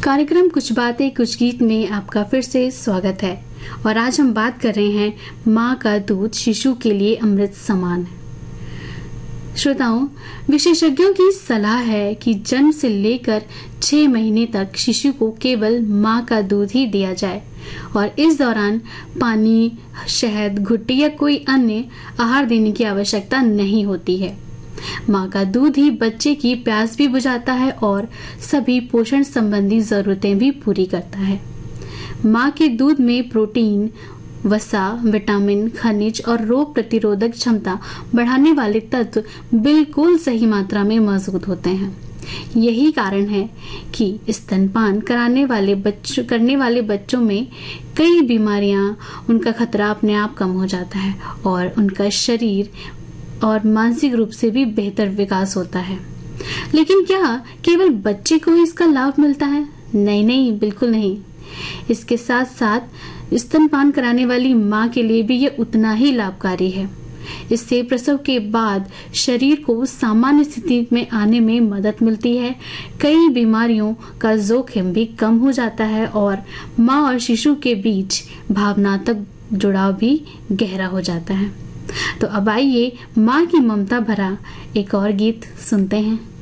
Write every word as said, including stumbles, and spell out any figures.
कार्यक्रम कुछ बातें कुछ गीत में आपका फिर से स्वागत है। और आज हम बात कर रहे हैं माँ का दूध शिशु के लिए अमृत समान। श्रोताओं, विशेषज्ञों की सलाह है कि जन्म से लेकर छह महीने तक शिशु को केवल माँ का दूध ही दिया जाए और इस दौरान पानी, शहद, घुट्टी या कोई अन्य आहार देने की आवश्यकता नहीं होती है। माँ का दूध ही बच्चे की प्यास भी बुझाता है और सभी पोषण संबंधी जरूरतें भी पूरी करता है। माँ के दूध में प्रोटीन, वसा, विटामिन, खनिज और रोग प्रतिरोधक क्षमता बढ़ाने वाले तत्व बिल्कुल सही मात्रा में मौजूद होते हैं। यही कारण है कि स्तनपान कराने वाले बच्चों करने वाले बच्चों में कई बीमारियां, उनका खतरा अपने आप कम हो जाता है और उनका शरीर और मानसिक रूप से भी बेहतर विकास होता है। लेकिन क्या केवल बच्चे को ही इसका लाभ मिलता है? नहीं नहीं, बिल्कुल नहीं। इसके साथ साथ स्तनपान कराने वाली माँ के लिए भी ये उतना ही लाभकारी है। इससे प्रसव के बाद शरीर को सामान्य स्थिति में आने में मदद मिलती है, कई बीमारियों का जोखिम भी कम हो जाता है और माँ और शिशु के बीच भावनात्मक जुड़ाव भी गहरा हो जाता है। तो अब आइए माँ की ममता भरा एक और गीत सुनते हैं।